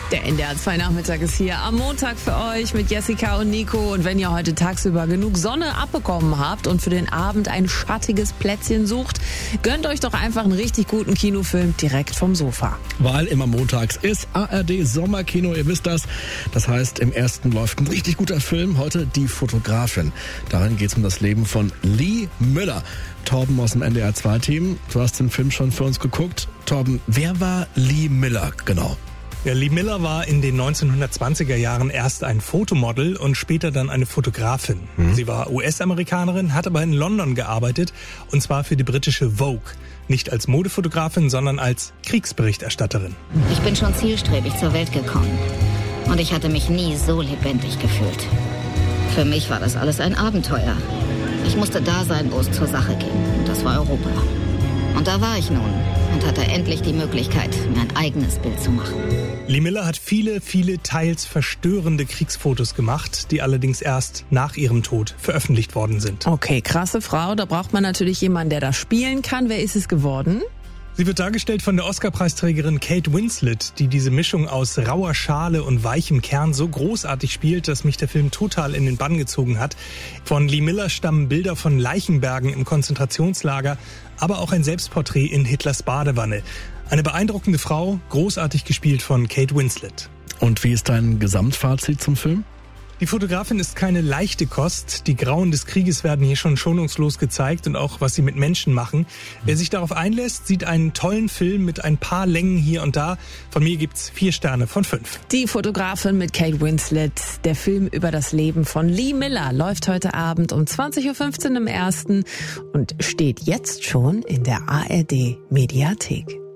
Der NDR 2 Nachmittag ist hier am Montag für euch mit Jessica und Nico. Und wenn ihr heute tagsüber genug Sonne abbekommen habt und für den Abend ein schattiges Plätzchen sucht, gönnt euch doch einfach einen richtig guten Kinofilm direkt vom Sofa. Weil immer montags ist ARD Sommerkino, ihr wisst das. Das heißt, im ersten läuft ein richtig guter Film, heute Die Fotografin. Darin geht es um das Leben von Lee Müller. Torben aus dem NDR 2 Team, du hast den Film schon für uns geguckt. Torben, wer war Lee Müller genau? Ja, Lee Müller war in den 1920er Jahren erst ein Fotomodel und später dann eine Fotografin. Sie war US-Amerikanerin, hat aber in London gearbeitet, und zwar für die britische Vogue. Nicht als Modefotografin, sondern als Kriegsberichterstatterin. Ich bin schon zielstrebig zur Welt gekommen und ich hatte mich nie so lebendig gefühlt. Für mich war das alles ein Abenteuer. Ich musste da sein, wo es zur Sache ging, und das war Europa. Und da war ich nun und hatte endlich die Möglichkeit, mir ein eigenes Bild zu machen. Lee Müller hat viele teils verstörende Kriegsfotos gemacht, die allerdings erst nach ihrem Tod veröffentlicht worden sind. Okay, krasse Frau. Da braucht man natürlich jemanden, der das spielen kann. Wer ist es geworden? Sie wird dargestellt von der Oscar-Preisträgerin Kate Winslet, die diese Mischung aus rauer Schale und weichem Kern so großartig spielt, dass mich der Film total in den Bann gezogen hat. Von Lee Müller stammen Bilder von Leichenbergen im Konzentrationslager, aber auch ein Selbstporträt in Hitlers Badewanne. Eine beeindruckende Frau, großartig gespielt von Kate Winslet. Und wie ist dein Gesamtfazit zum Film? Die Fotografin ist keine leichte Kost. Die Grauen des Krieges werden hier schon schonungslos gezeigt und auch, was sie mit Menschen machen. Wer sich darauf einlässt, sieht einen tollen Film mit ein paar Längen hier und da. Von mir gibt's 4 Sterne von 5. Die Fotografin mit Kate Winslet. Der Film über das Leben von Lee Müller läuft heute Abend um 20.15 Uhr im Ersten und steht jetzt schon in der ARD Mediathek.